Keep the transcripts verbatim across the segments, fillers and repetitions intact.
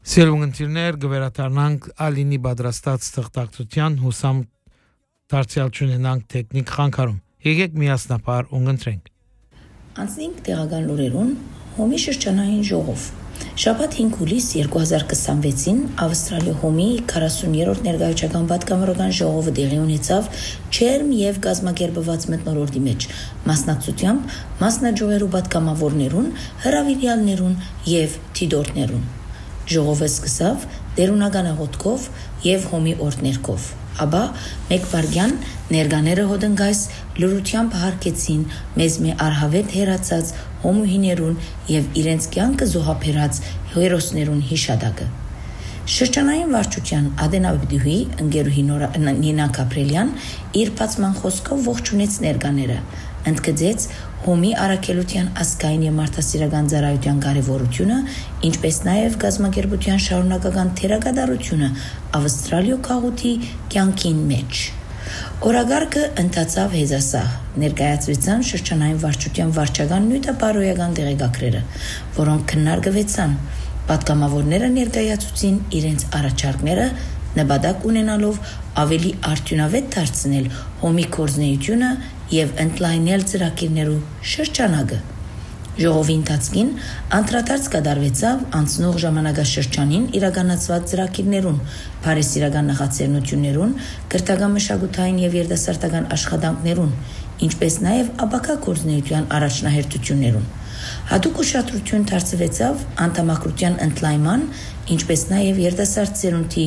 Սիրուն ընտիրներ գվերաթարնանք Ալինի բադրաստած ստեղծագործության հուսամ դարձյալ չունենանք տեխնիկ խանգարում։ Եկեք միասնապար ունգընտրենք։ Անցնենք տեղական լուրերուն Հոմի շրջանային ժողով։ Շաբաթ հինգ հուլիս երկու հազար քսանվեցին Ավստրալիա Հոմի քառասուներորդ ներկայացական պատգամավորական ժողովը տեղի ունեցավ Չերմ եւ գազམ་ակերպված մթնոլորտի մեջ, մասնակցությամբ մասնաճյուղերու պատգամավորներուն, հրավիրյալներուն եւ թիդորներուն։ Ժողովը սկսավ դերունական աղոթքով եւ հոմի օրհներկով, ապա մեկ վարդյան ներկաները հոդնգայս լրությամբ հարկեցին մեզ մե արհավետ հերացած հոմուհիներուն եւ իրենց կյանքը զոհաբերած հերոսներուն հիշադակը։ Շրջանային վարչության ադենաբդուհի ընկերուհի Նինա Կապրելյան իր բացման խոսքով ողջունեց ներկաները, ընդգծեց հոմի առաքելության ազգային եւ մարդասիրական ծառայության կարեւորությունը, ինչպես նաեւ գազམ་ակերպության շարունակական թերակատարությունը Ավստրալիա քաղուտի կյանքին մեջ։ Օրագարկը ընթացավ հեզասահ, ներկայացվեցան շրջանային վարչության վարչական նյութապարոյական դեղեկագրերը, որոնք քննարկվեցան։ Պատգամավորները ներկայացուցին իրենց առաջարկները, նպատակ ունենալով ավելի արդյունավետ դարձնել հոմի գործունեությունը եւ ընդլայնել ծրագիրներու շրջանակը։ Ժողովի ընթացքին անդրադարձ կատարվեցավ անցնող ժամանակաշրջանին իրականացված ծրագիրներուն, բարեսիրական նախաձեռնություններուն, կրթական մշակութային եւ երիտասարդական աշխատանքներուն, ինչպես նաեւ ապակա գործունեության առաջնահերթություններուն։ Հատուկ ուշադրություն դարձվեցավ անդամակրության ընդլայնման, ինչպես նաեւ երիտասարդ ծերունի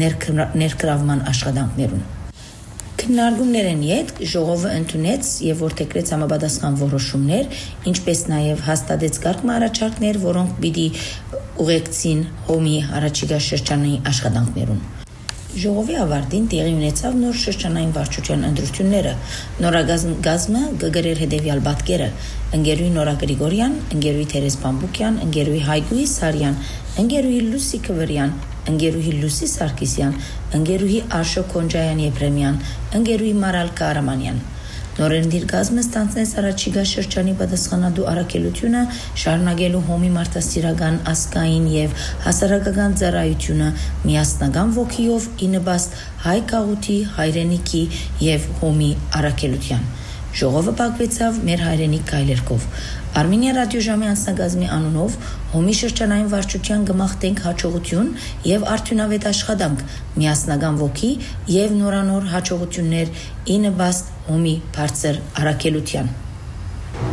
ներգրավման աշխատանքներուն։ Քննարկումներն յետ ժողովը ընդունեց եւ որդեգրեց համապատասխան որոշումներ, ինչպես նաեւ հաստատեց կարգ առաջարկներ, որոնք պիտի ուղեկցին հոմի առաջիկա շրջանի աշխատանքներուն։ Ժողովի ավարտին տեղի ունեցավ նոր շրջանային վարչության ընտրությունները։ Նորագազմը գգրեր հետևյալ պատկերը՝ ընկերուհի Նորա Գրիգորյան, ընկերուհի Թերեզ Բամբուկյան, ընկերուհի Հայգուհի Սարյան, ընկերուհի Լուսի Քվրյան, ընկերուհի Լուսի Սարգսյան, ընկերուհի Աշո Քոնջայան Եփրեմյան, ընկերուհի Մարալ Կարամանյան։ Նորերնդիր գազմը ստանձնեց առաջիկա շրջանի պատասխանատու առաքելությունը շարունակելու հոմի մարդասիրական ազգային եւ հասարակական ծառայությունը միասնական ոգիով ի նպաստ հայ քաղուտի, հայրենիքի եւ հոմի առաքելության։ Ժողովը բաղվեցավ մեր հայրենիք գայլերկով։ Արմենիա ռադիոժամի անձնագազմի անունով հոմի շրջանային վարչության գմախտենք հաջողություն եւ արդյունավետ աշխատանք, միասնական ոգի եւ նորանոր հաջողություններ ի նպաստ հոմի բարձր առաքելության։